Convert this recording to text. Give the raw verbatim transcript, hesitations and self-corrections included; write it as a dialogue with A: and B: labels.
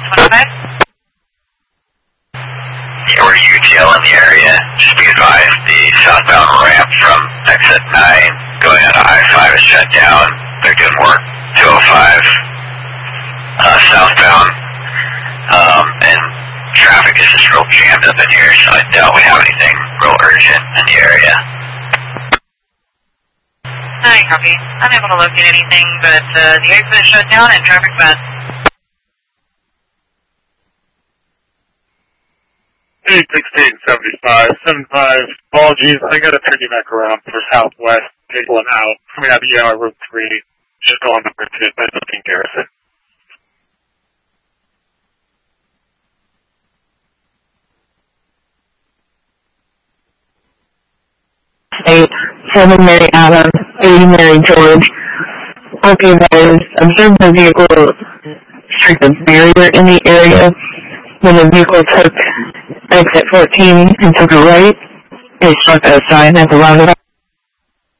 A: twenty-five?
B: Yeah, we're U T L in the area. Just be advised, the southbound ramp from exit nine going on to I five is shut down. They're doing work two oh five uh, southbound. Um, and traffic is just real jammed up in here, so I doubt we have anything real urgent in the area.
A: I copy. Unable to locate anything, but uh, the exit is shut down and traffic's bad.
C: eight sixteen seventy-five, seventy-five, apologies, I gotta turn you back around for southwest, take one out, coming out of E R Route three, just go on to Bridget, that's looking Garrison.
D: Eight, seven Mary Adam, eighty Mary George. Okay, guys, observed the vehicle struck a barrier in the area when the vehicle took exit fourteen and took a right. It struck a sign at the roundabout.